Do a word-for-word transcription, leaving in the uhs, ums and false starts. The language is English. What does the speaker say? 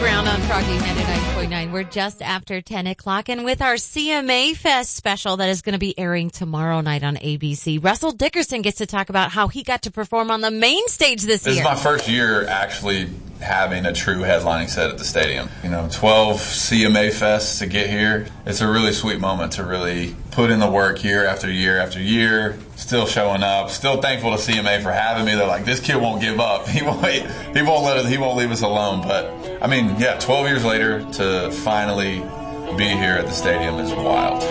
Brown on Froggy ninety-nine point nine. We're just after ten o'clock, and with our C M A Fest special that is going to be airing tomorrow night on A B C, Russell Dickerson gets to talk about how he got to perform on the main stage this, this year. This is my first year actually having a true headlining set at the stadium. You know, twelve C M A Fests to get here. It's a really sweet moment to really put in the work year after year after year, still showing up, still thankful to C M A for having me. They're like, this kid won't give up. He won't, he won't let us, he won't leave us alone. But I mean, yeah, twelve years later to finally be here at the stadium is wild.